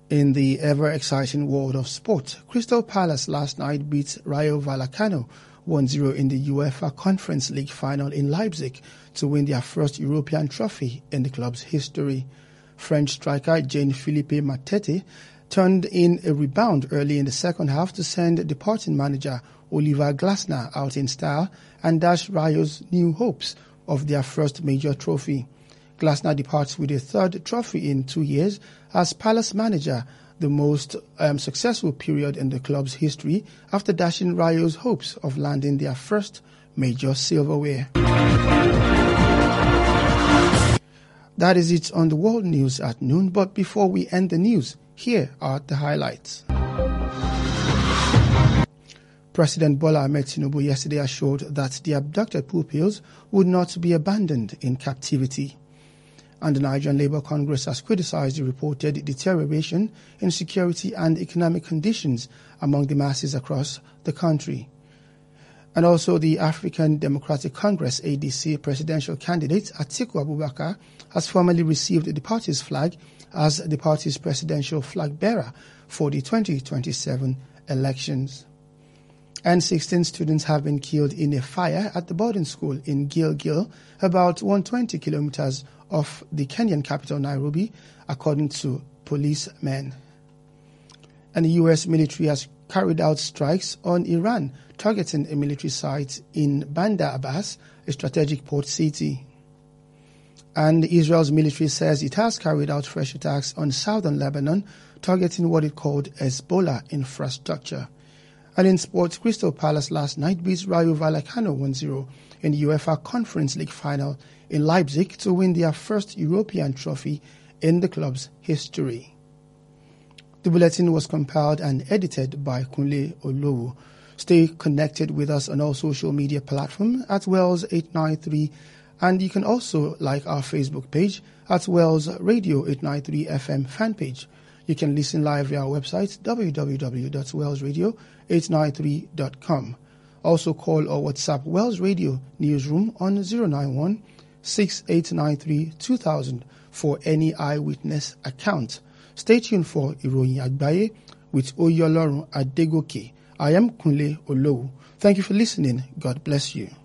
In the ever-exciting world of sport, Crystal Palace last night beat Rayo Vallecano 1-0 in the UEFA Conference League final in Leipzig to win their first European trophy in the club's history. French striker Jean-Philippe Matete turned in a rebound early in the second half to send departing manager Oliver Glasner out in style and dash Rayo's new hopes of their first major trophy. Glasner departs with a third trophy in 2 years as Palace manager, the most successful period in the club's history after dashing Rayo's hopes of landing their first major silverware. That is it on the world news at noon, but before we end the news, here are the highlights. President Bola Ahmed Tinubu yesterday assured that the abducted pupils would not be abandoned in captivity. And the Nigerian Labour Congress has criticized the reported deterioration in security and economic conditions among the masses across the country. And also the African Democratic Congress ADC presidential candidate Atiku Abubakar has formally received the party's flag as the party's presidential flag bearer for the 2027 elections. And 16 students have been killed in a fire at the boarding school in Gilgil, about 120 kilometers off the Kenyan capital Nairobi, according to policemen. And the U.S. military has carried out strikes on Iran, targeting a military site in Bandar Abbas, a strategic port city. And Israel's military says it has carried out fresh attacks on southern Lebanon, targeting what it called Hezbollah infrastructure. And in sports, Crystal Palace last night beat Rayo Vallecano 1-0 in the UEFA Conference League final in Leipzig to win their first European trophy in the club's history. The bulletin was compiled and edited by Kunle Olowu. Stay connected with us on all social media platforms at Wells 893, and you can also like our Facebook page at Wells Radio 893 FM fan page. You can listen live via our website www.wellsradio893.com. Also call or WhatsApp Wells Radio Newsroom on 091-6893-2000 for any eyewitness account. Stay tuned for Ìròyìn Àgbáyé with Oyolorun Adegoke. I am Kunle Olowu. Thank you for listening. God bless you.